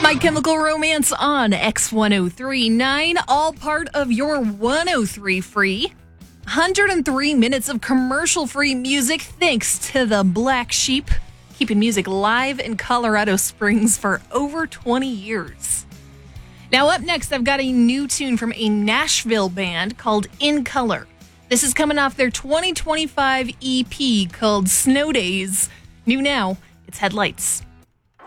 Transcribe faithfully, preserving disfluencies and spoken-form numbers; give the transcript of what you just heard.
My Chemical Romance on X ten thirty-nine, all part of your one oh three free. one hundred three minutes of commercial-free music thanks to the Black Sheep, keeping music live in Colorado Springs for over twenty years. Now up next, I've got a new tune from a Nashville band called In Color. This is coming off their twenty twenty-five E P called Snow Days. New now, it's Headlights.